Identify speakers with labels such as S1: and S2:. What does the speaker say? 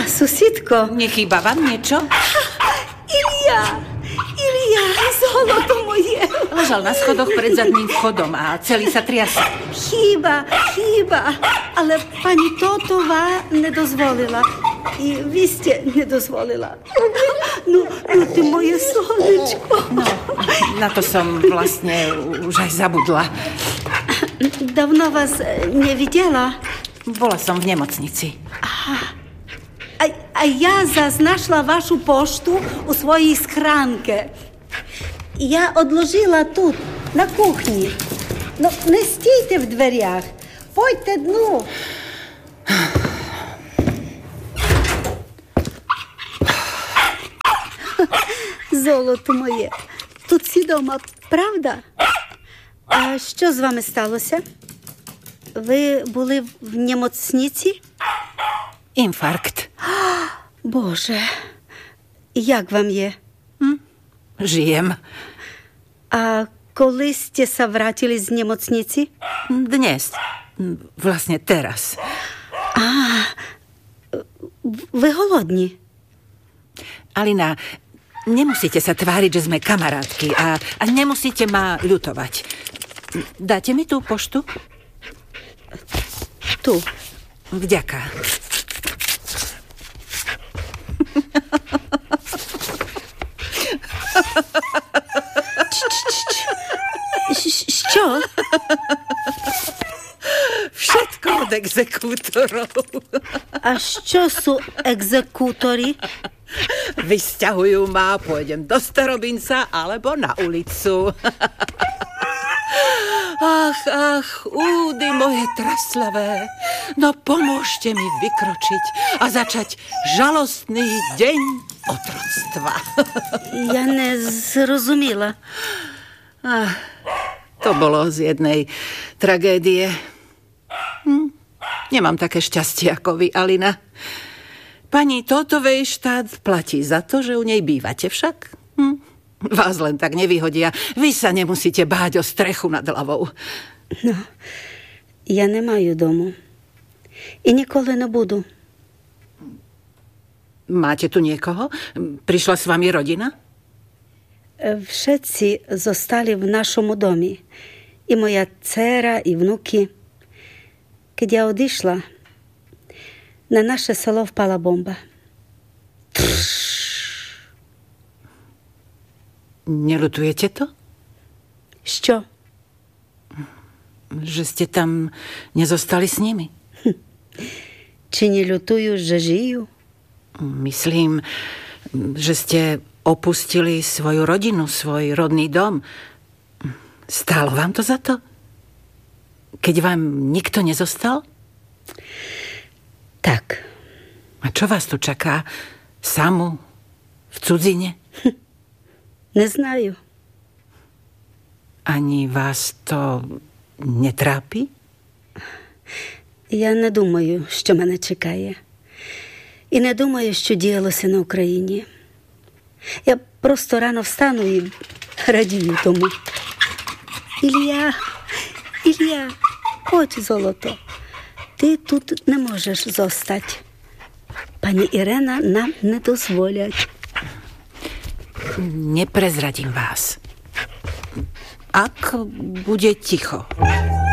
S1: Susідко.
S2: Nechýba vám niečo?
S1: Ілля, золото моє.
S2: Ležal na schodoch pred zadným vchodom a celý sa triasol.
S1: Хіба, але пані Тотова не дозволила. І Вістя не дозволила. Ну, ти моє сонечко.
S2: No, na to som vlastne už aj zabudla.
S1: Давно вас не видела.
S2: Bola som v nemocnici.
S1: А я знайшла вашу пошту у своїй скранці. Я одложила тут, на кухні. Ну, не стійте в дверях. Пойте, ну. Золото моє. Тут всі дома, правда? А що з вами сталося? Ви були в немocniці?
S2: Infarkt.
S1: Боже, як вам є?
S2: Žijem.
S1: A коли ste sa vrátili z nemocnici?
S2: Dnes. Vlastne teraz.
S1: Ви голодні?
S2: Alina, nemusíte sa tváriť, že sme kamarátky a nemusíte ma ľutovať. Dáte mi tú poštu?
S1: Tu.
S2: Vďaka.
S1: Що?
S2: Všetko od exekútorov.
S1: А що sú exekútori?
S2: Vysťahujú ma, pôjdem do Starobinca alebo na ulicu. Ach, údy moje traslavé, no pomôžte mi vykročiť a začať žalostný deň otroctva.
S1: Ja не зрозуміла.
S2: To bolo z jednej tragédie. Nemám také šťastie ako vy, Alina. Pani Totovej štát platí za to, že u nej bývate však. Vás len tak nevyhodia. Vy sa nemusíte báť o strechu nad hlavou.
S1: No, я не маю дому. І ніколи не буду.
S2: Máte tu niekoho? Prišla s vami rodina?
S1: Všetci zostali v našому домі. І моя дцера, і внуки. Keď ja odišla, na naše село впала бомба.
S2: Neľutujete to?
S1: Що?
S2: Že ste tam nezostali s nimi?
S1: Чи не лютую, že žijú?
S2: Myslím, že ste opustili svoju rodinu, svoj rodný dom. Stálo vám to za to? Keď vám nikto nezostal?
S1: Tak.
S2: A čo vás tu čaká? Samu? V cudzine?
S1: Не знаю.
S2: Ani vás to netrápi?
S1: Я не думаю, що мене чекає. І не думаю, що діялося на Україні. Я просто рано встану і радію тому. Ілля, ходь, золото. Ти тут не можеш zostať. Pani Irena нам не дозволять.
S2: Neprezradím vás. Ak bude ticho.